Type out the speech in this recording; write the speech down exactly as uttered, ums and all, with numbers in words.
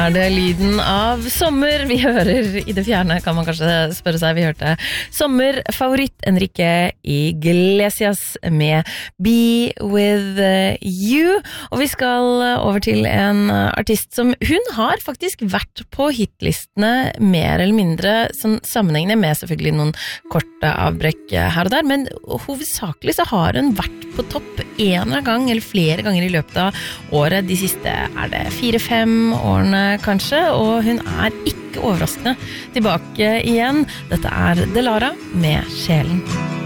Er det lyden av sommer vi hører i det fjerne, kan man kanskje spørre seg. Vi hørte sommerfavoritt Enrique Iglesias med Be With You. Og vi skal over til en artist som hun har faktisk vært på hitlistene mer eller mindre sånn sammenhengende med selvfølgelig noen korte avbrekk her og der, men hovedsakelig så har hun vært på topp en gang eller flere ganger i løpet av året. De siste er det fire-fem årene kanskje, og hun er ikke overraskende tilbake igjen. Dette er Delara med Sjelen.